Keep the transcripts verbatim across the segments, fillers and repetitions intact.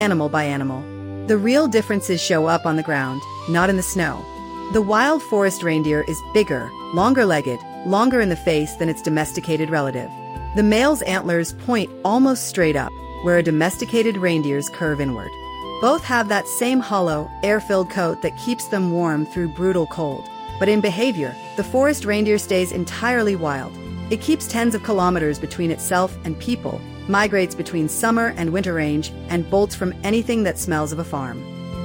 animal by animal. The real differences show up on the ground, not in the snow. The wild forest reindeer is bigger, longer-legged, longer in the face than its domesticated relative. The male's antlers point almost straight up, where a domesticated reindeer's curve inward. Both have that same hollow, air-filled coat that keeps them warm through brutal cold. But in behavior, the forest reindeer stays entirely wild. It keeps tens of kilometers between itself and people, migrates between summer and winter range, and bolts from anything that smells of a farm.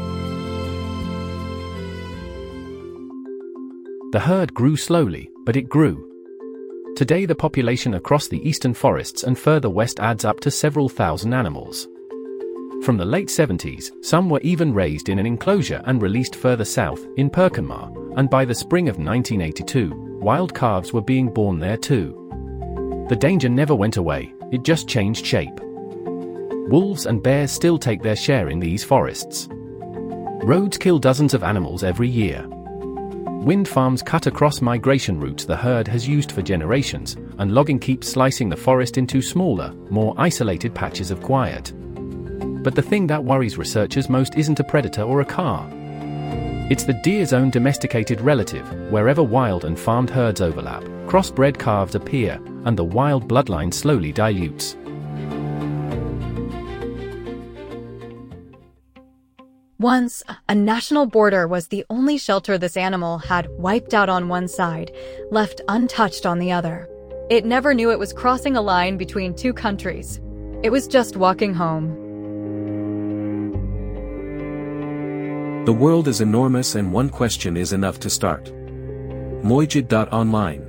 The herd grew slowly, but it grew. Today the population across the eastern forests and further west adds up to several thousand animals. From the late seventies, some were even raised in an enclosure and released further south, in Perkenmar, and by the spring of nineteen eighty-two, wild calves were being born there too. The danger never went away, it just changed shape. Wolves and bears still take their share in these forests. Roads kill dozens of animals every year. Wind farms cut across migration routes the herd has used for generations, and logging keeps slicing the forest into smaller, more isolated patches of quiet. But the thing that worries researchers most isn't a predator or a car. It's the deer's own domesticated relative. Wherever wild and farmed herds overlap, crossbred calves appear, and the wild bloodline slowly dilutes. Once, a national border was the only shelter this animal had wiped out on one side, left untouched on the other. It never knew it was crossing a line between two countries. It was just walking home. The world is enormous and one question is enough to start. Mojid dot online